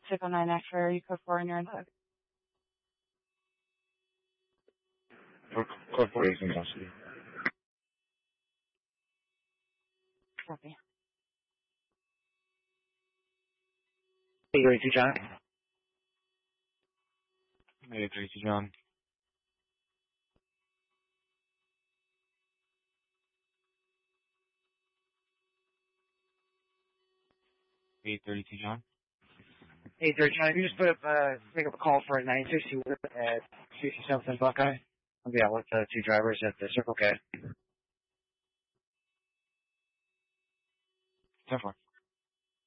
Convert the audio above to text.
Circle 9 X-ray, you code 4 in your log. Code 4 is in custody. Copy. 832 John. 832 John. 832 John. 832 John, if you just pick up a call for a 960 at 60 something Buckeye. I'll be out with 2 drivers at the Circle K. 10-4.